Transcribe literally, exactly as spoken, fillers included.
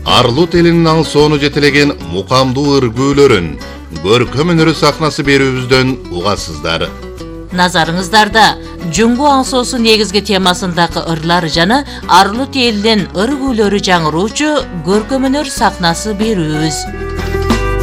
Арлут элинин аң соону жетелеген мукамдуу ыр күүлөрүн көркөм өнөрү сахнасы берүүбүздөн угасыздар. Назарыңыздарда Жуңгу аңсоосу негизги темасындагы ырлар жана Арлут элинин ыр күүлөрү жаңыруучу көркөм өнөр сахнасы берүүбүз.